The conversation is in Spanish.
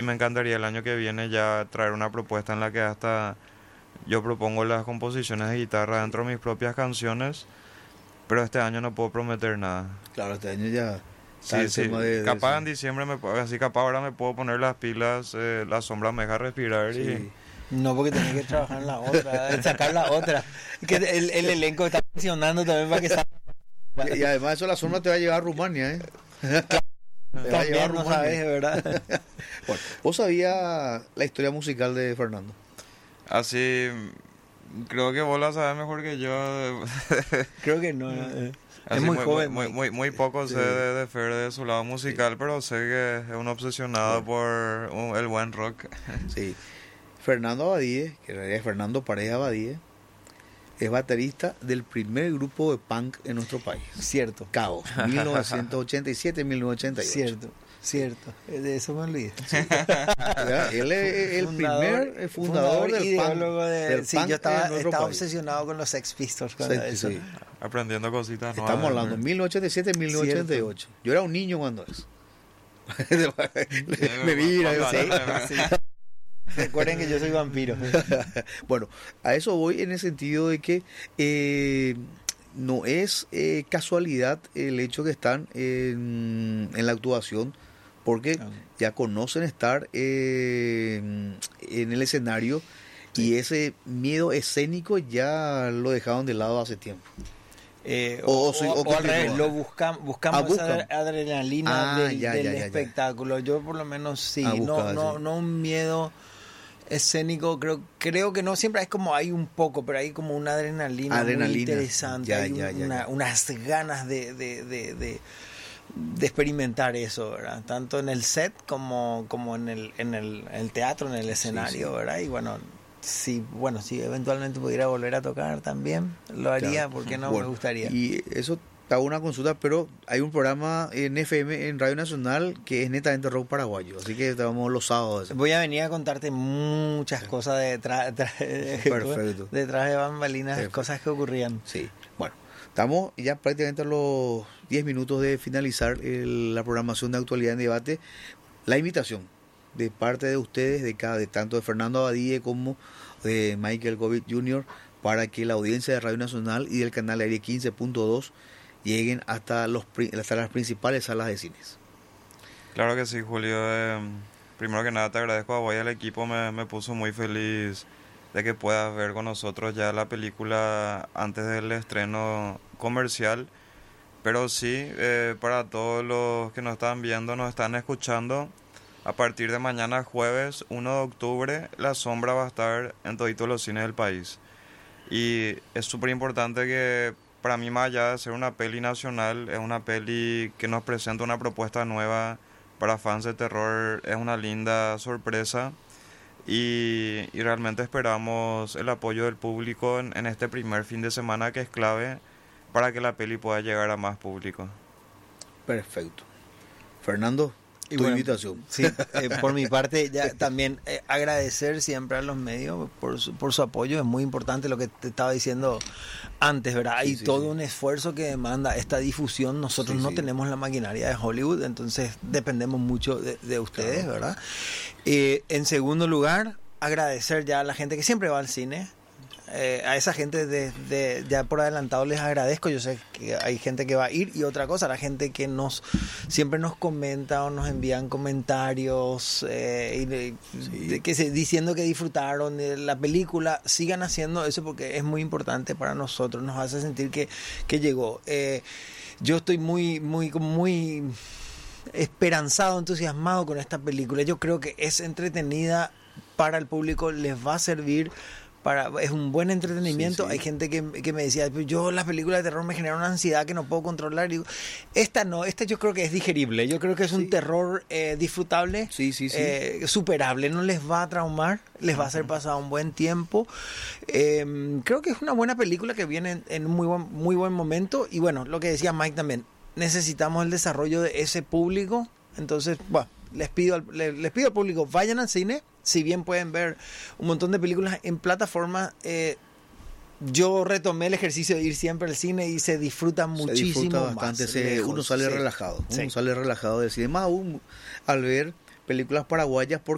me encantaría el año que viene ya traer una propuesta en la que hasta yo propongo las composiciones de guitarra dentro de mis propias canciones, pero este año no puedo prometer nada. Claro, este año ya está Sí, el sí, tema de capaz eso. en diciembre, así capaz ahora me puedo poner las pilas, la sombra me deja respirar Sí. No, porque tenés que trabajar en la otra, sacar la otra. Que el elenco está funcionando también para que salga. Y además eso la sombra te va a llevar a Rumania, ¿eh? Te va a llevar a También no Rumania. sabes, ¿verdad? Bueno, ¿vos sabías la historia musical de Fernando? Así, creo que vos la sabes mejor que yo. Creo que no. Así Es muy joven. Muy poco sé de Fer, de su lado musical, pero sé que es un obsesionado por el buen rock. Sí. Fernando Abadie, que en realidad es Fernando Paredes Abadie, es baterista del primer grupo de punk en nuestro país. Cierto. Caos, 1987-1988. Cierto. De eso me olvidé. ¿Verdad? Él es el primer fundador del ideólogo punk. de, sí, punk yo en nuestro estaba país. obsesionado con los Sex Pistols. Con Sí, eso. sí. Aprendiendo cositas nuevas. Estamos hablando de 1987-1988. Yo era un niño cuando eso. Me mira, yo sé. Sí. Recuerden que yo soy vampiro. Bueno, a eso voy en el sentido de que no es casualidad el hecho que están en la actuación, porque ya conocen estar en el escenario y ese miedo escénico ya lo dejaron de lado hace tiempo. O al revés, lo buscamos buscan. esa adrenalina del ya. espectáculo. Yo por lo menos sí, Buscaba, no un miedo escénico, creo que no siempre, es como hay un poco, pero hay como una adrenalina muy interesante, hay unas ganas de experimentar eso, ¿verdad? Tanto en el set como en el teatro, en el escenario, ¿verdad? Y bueno, si eventualmente pudiera volver a tocar también, lo haría, claro. Porque no me gustaría. Y eso te hago una consulta, pero hay un programa en FM, en Radio Nacional, que es netamente rock paraguayo, así que vamos los sábados. Voy a venir a contarte muchas cosas detrás de bambalinas, perfecto. Cosas que ocurrían. Sí, bueno, estamos ya prácticamente a los 10 minutos de finalizar la programación de Actualidad en Debate. La invitación de parte de ustedes, de tanto de Fernando Abadie como de Michael Gobit Jr., para que la audiencia de Radio Nacional y del canal Aire 15.2 lleguen hasta las principales salas de cines. Claro que sí, Julio. Primero que nada te agradezco a vos y al equipo, me puso muy feliz de que puedas ver con nosotros ya la película antes del estreno comercial. Pero sí, para todos los que nos están viendo, nos están escuchando, a partir de mañana jueves 1 de octubre, La Sombra va a estar en toditos los cines del país. Y es súper importante que, para mí, más allá de ser una peli nacional, es una peli que nos presenta una propuesta nueva para fans de terror. Es una linda sorpresa y realmente esperamos el apoyo del público en este primer fin de semana, que es clave para que la peli pueda llegar a más público. Perfecto. Fernando, tu invitación. Sí, por mi parte, ya también agradecer siempre a los medios por su apoyo. Es muy importante lo que te estaba diciendo antes, ¿verdad? Hay todo un esfuerzo que demanda esta difusión. Nosotros no tenemos la maquinaria de Hollywood, entonces dependemos mucho de ustedes, claro, ¿verdad? En segundo lugar, agradecer ya a la gente que siempre va al cine. A esa gente ya por adelantado les agradezco. Yo sé que hay gente que va a ir, y otra cosa, la gente que siempre nos comenta o nos envían comentarios diciendo que disfrutaron de la película. Sigan haciendo eso porque es muy importante para nosotros, nos hace sentir que llegó. Yo estoy muy esperanzado, entusiasmado con esta película. Yo creo que es entretenida para el público, les va a servir. Es un buen entretenimiento. Hay gente que me decía, yo las películas de terror me generan una ansiedad que no puedo controlar. Y digo, esta yo creo que es digerible. Yo creo que es un terror disfrutable, superable. No les va a traumar, les va a hacer pasar un buen tiempo. Creo que es una buena película que viene en un muy buen momento. Y bueno, lo que decía Mike también, necesitamos el desarrollo de ese público. Entonces, bueno, les pido al público, vayan al cine. Si bien pueden ver un montón de películas en plataformas, yo retomé el ejercicio de ir siempre al cine y se disfruta muchísimo. Se disfruta bastante, uno sale relajado. Uno sale relajado del cine, más aún al ver películas paraguayas, porque